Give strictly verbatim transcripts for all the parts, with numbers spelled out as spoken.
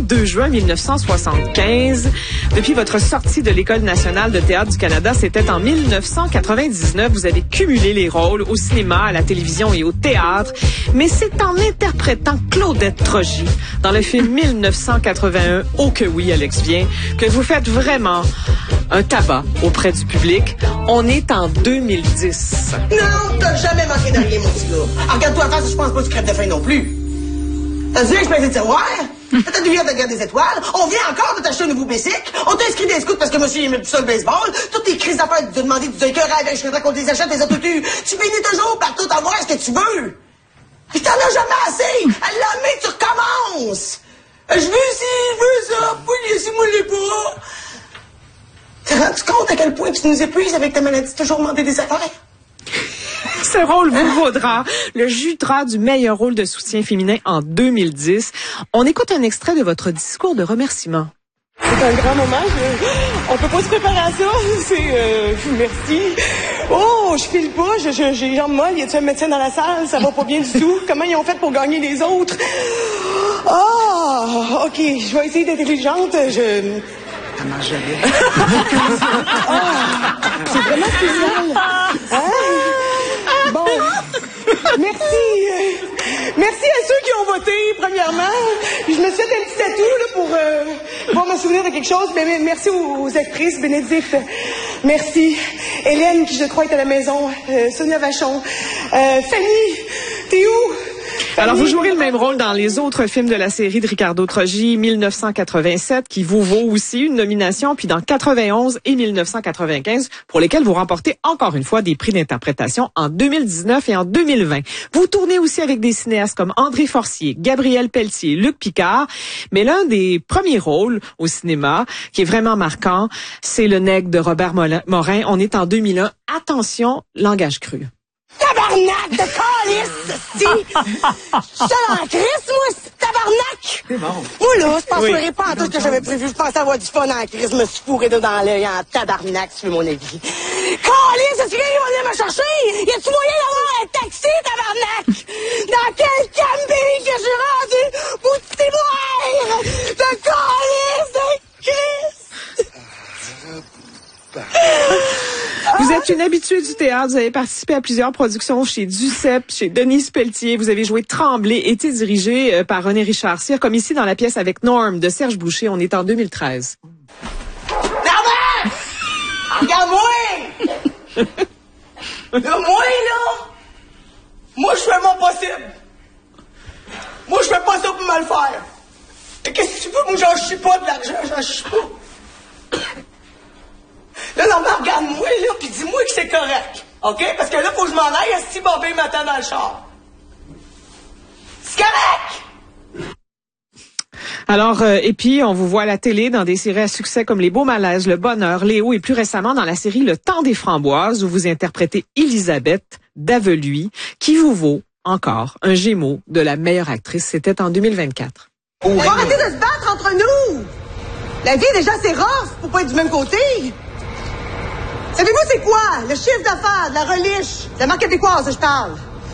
deux juin mille neuf cent soixante-quinze. Depuis votre sortie de l'École nationale de théâtre du Canada, c'était en mille neuf cent quatre-vingt-dix-neuf. Vous avez cumulé les rôles au cinéma, à la télévision et au théâtre. Mais c'est en interprétant Claudette Trogy dans le film mille neuf cent quatre-vingt-un, Oh que oui, Alex vient, que vous faites vraiment un tabac auprès du public. On est en deux mille dix. Non, t'as jamais manqué de rien, mon petit gars. Ah, regarde-toi à face, je pense pas que tu crèves de faim non plus. T'as dû exploser le tiroir? T'as dû lire de garder des étoiles? On vient encore de t'acheter un nouveau bicycle? On t'a inscrit des scouts parce que monsieur aimait plus ça le baseball? Toutes tes crises d'affaires, tu te demandé, tu te écœurais avec, je voudrais qu'on te les achète, les autotus. Tu finis toujours par tout avoir ce que tu veux. Puis t'en as jamais assez. À l'année, tu recommences. Je veux ci, je veux ça, puis laissez-moi les bras. T'es rendu compte à quel point tu nous épuises avec ta maladie de toujours demander des affaires? Ce rôle vous vaudra le jutras du meilleur rôle de soutien féminin en deux mille dix. On écoute un extrait de votre discours de remerciement. C'est un grand moment. Je... On peut pas se préparer à ça. C'est... Euh... Merci. Oh, je file pas. Je, je, j'ai les jambes molles. Y a-t-il un médecin dans la salle? Ça va pas bien du tout. Comment ils ont fait pour gagner les autres? Ah, oh, OK. Je vais essayer d'être intelligente. Je... Ça marche jamais. Oh, c'est vraiment spécial. Hein? Bon, merci. Merci à ceux qui ont voté, premièrement. Je me suis fait un petit tatou là, pour, euh, pour me souvenir de quelque chose. Mais merci aux, aux actrices, Bénédicte. Merci. Hélène, qui je crois est à la maison. Euh, Sonia Vachon. Euh, Fanny, t'es où? Alors, vous jouerez le même rôle dans les autres films de la série de Ricardo Trogy, mille neuf cent quatre-vingt-sept, qui vous vaut aussi une nomination, puis dans quatre-vingt-onze et mille neuf cent quatre-vingt-quinze, pour lesquels vous remportez encore une fois des prix d'interprétation en deux mille dix-neuf et en deux mille vingt. Vous tournez aussi avec des cinéastes comme André Forcier, Gabriel Pelletier, Luc Picard, mais l'un des premiers rôles au cinéma qui est vraiment marquant, c'est Le Nègre de Robert Morin. On est en deux mille un. Attention, langage cru. Tabarnak de calice, si! Je suis en crise, moi, c'est tabarnak! C'est bon. Moi, là, je penserais Oui. pas en tout ce que j'avais prévu. Je pensais avoir du fun en crise. Je me suis fourré dans l'œil en tabarnak, si tu veux mon avis. Calice, est-ce qu'il va venir me chercher? Y a-tu moyen d'avoir un taxi, tabarnak? Dans quel camping que j'ai rendu? Bout moire! De calice, de crise! Vous êtes une habituée du théâtre, vous avez participé à plusieurs productions chez Duceppe, chez Denise Pelletier, vous avez joué Tremblay, été dirigé euh, par René Richard Cyr, comme ici dans la pièce avec Norm de Serge Boucher, on est en deux mille treize. Norman! Regarde-moi! Là, moi, là! Moi, je fais mon possible! Moi, je fais pas ça pour mal faire! Et qu'est-ce que tu veux? Moi, j'en chie pas de l'argent, j'en chie pas! Là, non, mais regarde-moi, là, pis dis-moi que c'est correct. OK? Parce que là, faut que je m'en aille, si Bobby m'attend dans le char. C'est correct! Alors, euh, et puis, on vous voit à la télé dans des séries à succès comme Les Beaux Malaises, Le Bonheur, Léo, et plus récemment dans la série Le Temps des Framboises, où vous interprétez Elisabeth Daveluy, qui vous vaut encore un Gémeaux de la meilleure actrice. C'était en deux mille vingt-quatre. On va arrêter de se battre entre nous! La vie, déjà, c'est rough pour pas être du même côté. Savez-vous c'est quoi? Le chiffre d'affaires de la reliche, de la marque québécoise, je parle.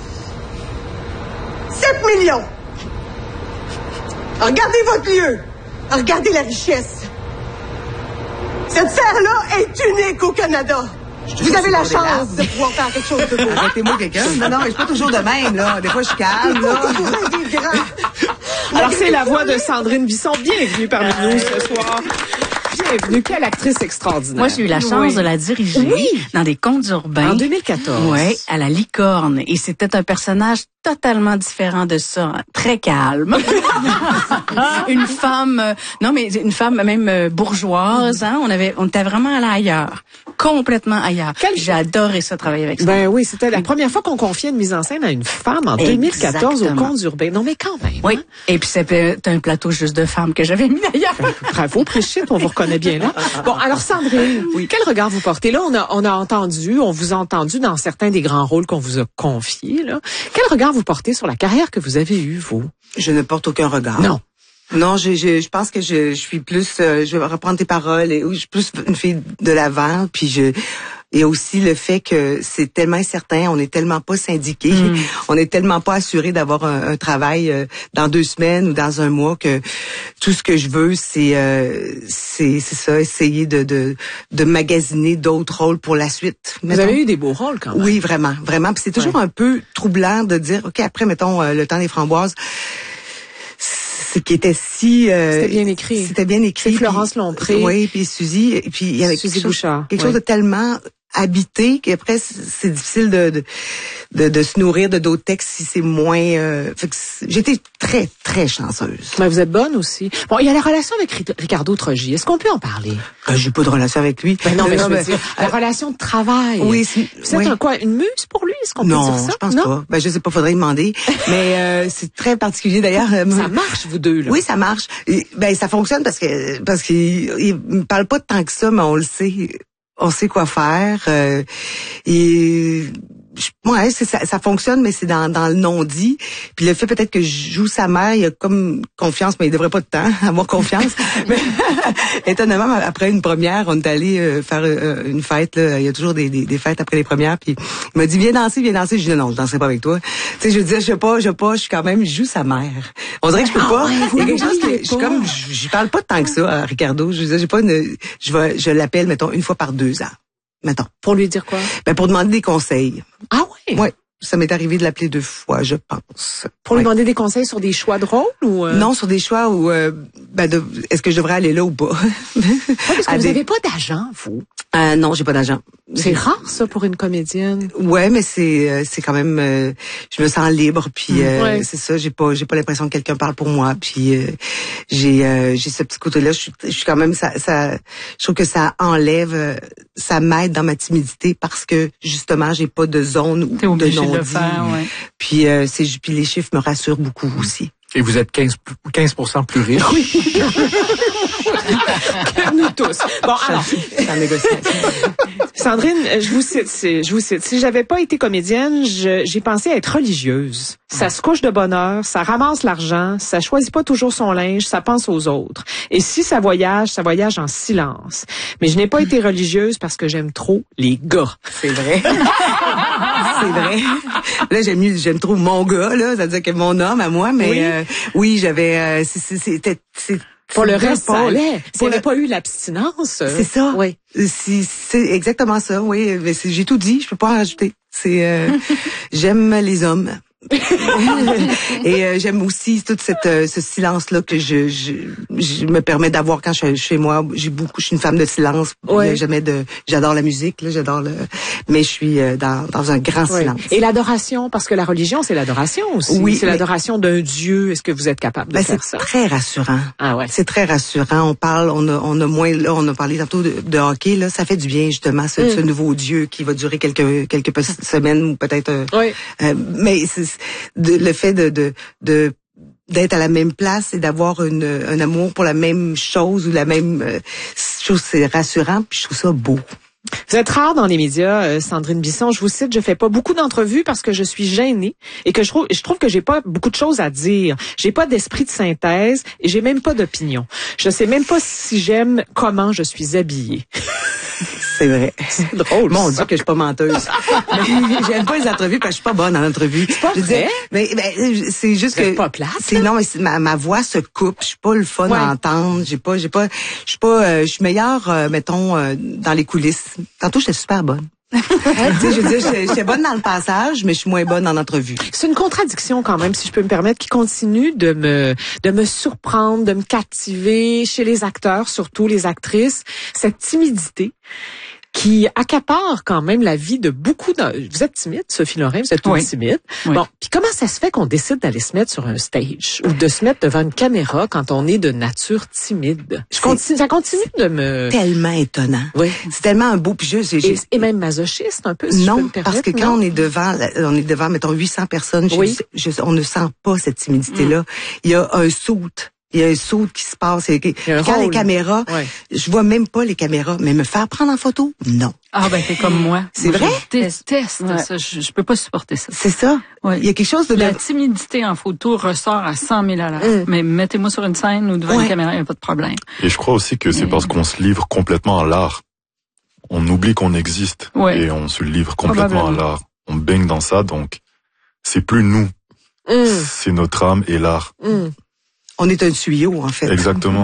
sept millions. Regardez votre lieu. Regardez la richesse. Cette serre-là est unique au Canada. Vous avez la chance de pouvoir faire quelque chose de beau. Arrêtez-moi quelqu'un. Non, non, je suis pas toujours de même, là. Des fois, je suis calme, là. Alors, c'est la voix de Sandrine Bisson. Bienvenue parmi nous ce soir. Bienvenue. Quelle actrice extraordinaire. Moi, j'ai eu la chance oui. de la diriger oui. dans des contes urbains. En deux mille quatorze. Oui, à la Licorne. Et c'était un personnage totalement différent de ça. Très calme. Une femme, euh, non, mais une femme même euh, bourgeoise, hein. On avait, on était vraiment allé ailleurs. Complètement ailleurs. Quel... J'ai adoré ça, travailler avec ça. Ben oui, c'était la première fois qu'on confiait une mise en scène à une femme en deux mille quatorze au Contes urbains. Non, mais quand même. Oui. Hein? Et puis c'était un plateau juste de femmes que j'avais mis d'ailleurs. Bravo, Brigitte, on vous reconnaît bien là. Bon, alors Sandrine, oui. Quel regard vous portez? Là, on a, on a entendu, on vous a entendu dans certains des grands rôles qu'on vous a confiés, là. Quel regard vous portez sur la carrière que vous avez eue, vous? Je ne porte aucun regard. Non. Non, je, je, je pense que je, je suis plus, euh, je vais reprendre tes paroles, et oui, je suis plus une fille de l'avant, puis je, et aussi le fait que c'est tellement incertain, on est tellement pas syndiqué, mm. on est tellement pas assuré d'avoir un, un travail euh, dans deux semaines ou dans un mois que tout ce que je veux, c'est euh, c'est c'est ça, essayer de de de magasiner d'autres rôles pour la suite. Vous mettons. avez eu des beaux rôles quand même. Oui, vraiment, vraiment. Puis c'est toujours ouais. un peu troublant de dire, ok, après mettons euh, Le Temps des Framboises. Ce qui était si euh, c'était bien écrit. C'était bien écrit. C'est Florence puis, Lompré. Oui, puis Suzy, et puis il y avait Suzy quelque chose, Bouchard, quelque ouais. chose de tellement habité qu'après c'est difficile de de, de de se nourrir de d'autres textes si c'est moins euh, fait que j'étais très très chanceuse. Mais vous êtes bonne aussi. Bon, il y a la relation avec Ricardo Troggi. Est-ce qu'on peut en parler? Euh, j'ai pas de relation avec lui. Ben non, mais, non, je veux mais dire, la relation de travail. Oui, c'est, vous êtes oui. un quoi, une muse pour lui? Est-ce qu'on peut non, dire ça? je pense non? pas. Ben je sais pas, faudrait demander. Mais euh, c'est très particulier d'ailleurs. Ça marche vous deux là. Oui, ça marche. Et, ben ça fonctionne parce que parce qu'il il me parle pas tant que ça, mais on le sait. On sait quoi faire. Euh, et ouais, c'est, ça, ça fonctionne, mais c'est dans, dans le non-dit. Puis le fait peut-être que je joue sa mère, il y a comme confiance, mais il devrait pas de temps avoir confiance. Mais étonnamment, après une première, on est allé euh, faire euh, une fête. Là. Il y a toujours des, des, des fêtes après les premières. Puis il m'a dit viens danser, viens danser. Je dis non, je danserai pas avec toi. Tu sais, je disais je sais pas, je sais pas, je suis quand même, je joue sa mère. On dirait que je peux pas. Ah ouais, il y a quelque chose que pas. je suis comme, j'y parle pas tant que ça à Ricardo. Je disais j'ai pas une, je vais, je l'appelle mettons une fois par deux ans. Mettons. Pour lui dire quoi? Ben pour demander des conseils. Ah oui? Oui. Ça m'est arrivé de l'appeler deux fois, je pense. Pour ouais. lui demander des conseils sur des choix de rôle ou euh... Non, sur des choix où euh, ben de, est-ce que je devrais aller là ou pas? Ouais, parce que vous des... n'avez pas d'agent, vous. Euh, non, j'ai pas d'agent. C'est rare ça pour une comédienne. Ouais, mais c'est euh, c'est quand même euh, je me sens libre puis euh, ouais. c'est ça, j'ai pas j'ai pas l'impression que quelqu'un parle pour moi puis euh, j'ai euh, j'ai ce petit côté là, je suis je suis quand même ça ça je trouve que ça enlève euh, ça m'aide dans ma timidité parce que justement, j'ai pas de zone ou de non-dit. De le faire, ouais. Puis euh, c'est puis les chiffres me rassurent beaucoup aussi. Et vous êtes quinze pour cent plus riche. Oui. Que nous tous. Bon, alors. Sandrine, je vous cite, je vous cite. Si j'avais pas été comédienne, je, j'ai pensé à être religieuse. Ça se couche de bonne heure, ça ramasse l'argent, ça choisit pas toujours son linge, ça pense aux autres. Et si ça voyage, ça voyage en silence. Mais je n'ai pas été religieuse parce que j'aime trop les gars. C'est vrai. C'est vrai. Là, j'aime mieux, j'aime trop mon gars, là. C'est-à-dire que mon homme à moi, mais oui, euh, oui j'avais, euh, c'était, c'est, pour le reste, ça allait. S'il n'y avait pas eu l'abstinence. C'est ça. Oui. C'est, c'est exactement ça, oui. Mais c'est, j'ai tout dit, je peux pas en rajouter. C'est, euh, j'aime les hommes. Et euh, j'aime aussi tout cette, euh, ce silence-là que je, je, je me permets d'avoir quand je suis chez moi. J'ai beaucoup, je suis une femme de silence. Ouais. Jamais de, j'adore la musique, là, j'adore le, mais je suis euh, dans, dans un grand ouais. silence. Et l'adoration, parce que la religion, c'est l'adoration aussi. Oui, c'est mais... l'adoration d'un Dieu. Est-ce que vous êtes capable de ben, faire c'est ça? C'est très rassurant. Ah ouais. C'est très rassurant. On parle, on a, on a moins, là, on a parlé tantôt de, de hockey, là. Ça fait du bien, justement, ce, mm. ce nouveau Dieu qui va durer quelques, quelques semaines ou peut-être, euh, oui. euh, mais c'est, de, le fait de, de, de, d'être à la même place et d'avoir une, un amour pour la même chose ou la même euh, chose, c'est rassurant, puis je trouve ça beau. Vous êtes rare dans les médias, euh, Sandrine Bisson. Je vous cite, je fais pas beaucoup d'entrevues parce que je suis gênée et que je trouve, je trouve que j'ai pas beaucoup de choses à dire. J'ai pas d'esprit de synthèse et j'ai même pas d'opinion. Je sais même pas si j'aime comment je suis habillée. C'est vrai. C'est drôle. Mon Dieu que je suis pas menteuse. J'aime pas les entrevues parce que je suis pas bonne en entrevue. C'est pas je vrai? Mais, mais c'est juste que pas plate. C'est non mais c'est, ma, ma voix se coupe. Je suis pas le fun ouais. à entendre. J'ai pas, j'ai pas, je suis pas, euh, je suis meilleure, euh, mettons, euh, dans les coulisses. Tantôt j'étais super bonne. tu sais, je veux dire, j'étais, j'étais bonne dans le passage, mais je suis moins bonne en entrevue. C'est une contradiction quand même, si je peux me permettre, qui continue de me de me surprendre, de me captiver chez les acteurs, surtout les actrices, cette timidité qui accapare quand même la vie de beaucoup de... Vous êtes timide, Sophie Lorrain, vous êtes toute oui. timide. Oui. Bon, puis comment ça se fait qu'on décide d'aller se mettre sur un stage ou de se mettre devant une caméra quand on est de nature timide? Je continue, ça continue de me... Tellement étonnant. Oui. C'est tellement un beau puis je, j'ai, et, et même masochiste un peu, si non, je peux me permettre. parce que quand non? on est devant, on est devant, mettons, huit cents personnes, oui. je, je, on ne sent pas cette timidité-là. Mm. Il y a un soute. Il y a un saut qui se passe. Et quand rôle. Les caméras, ouais. je vois même pas les caméras, mais me faire prendre en photo, non. Ah ben t'es comme moi. C'est moi, vrai? Je déteste ouais. ça. Je, je peux pas supporter ça. C'est ça. Ouais. Il y a quelque chose de... La timidité en photo ressort à cent mille à l'heure. Mm. Mais mettez-moi sur une scène ou devant ouais. une caméra, il n'y a pas de problème. Et je crois aussi que c'est Mais... parce qu'on se livre complètement à l'art. on oublie qu'on existe Ouais. et on se livre complètement à l'art. On baigne dans ça, donc c'est plus nous, Mm. c'est notre âme et l'art. Mm. On est un tuyau, en fait. Exactement.